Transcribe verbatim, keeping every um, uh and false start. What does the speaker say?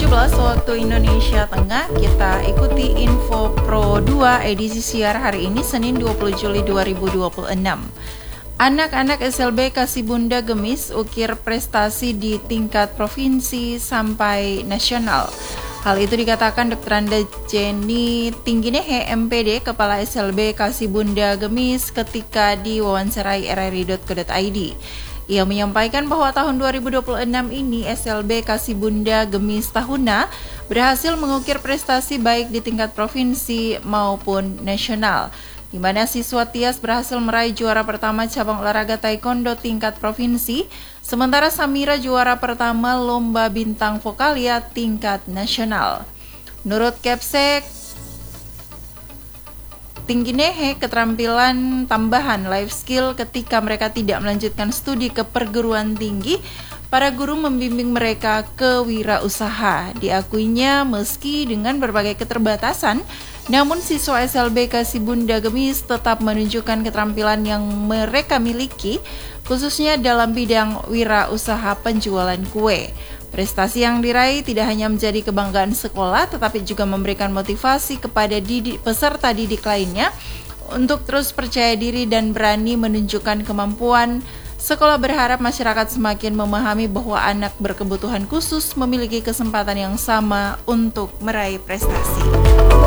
belas waktu Indonesia Tengah, kita ikuti Info Pro dua edisi siar hari ini Senin dua puluh Juli dua ribu dua puluh enam. Anak-anak S L B Kasih Bunda Gemis ukir prestasi di tingkat provinsi sampai nasional. Hal itu dikatakan Dokter Anda Jenny Tingginehe M P D, Kepala S L B Kasih Bunda Gemis ketika diwawancarai r r i dot co dot i d. Ia menyampaikan bahwa tahun dua ribu dua puluh enam ini S L B Kasih Bunda Gemis Tahuna berhasil mengukir prestasi baik di tingkat provinsi maupun nasional, di mana siswa Tias berhasil meraih juara pertama cabang olahraga taekwondo tingkat provinsi, sementara Samira juara pertama lomba bintang vokalia tingkat nasional. Menurut Kepsek Tingginehe, keterampilan tambahan life skill ketika mereka tidak melanjutkan studi ke perguruan tinggi, para guru membimbing mereka ke wirausaha. Diakuinya meski dengan berbagai keterbatasan, namun siswa S L B Kasih Bunda Gemis tetap menunjukkan keterampilan yang mereka miliki, khususnya dalam bidang wirausaha penjualan kue. Prestasi yang diraih tidak hanya menjadi kebanggaan sekolah, tetapi juga memberikan motivasi kepada didik, peserta didik lainnya untuk terus percaya diri dan berani menunjukkan kemampuan. Sekolah berharap masyarakat semakin memahami bahwa anak berkebutuhan khusus memiliki kesempatan yang sama untuk meraih prestasi.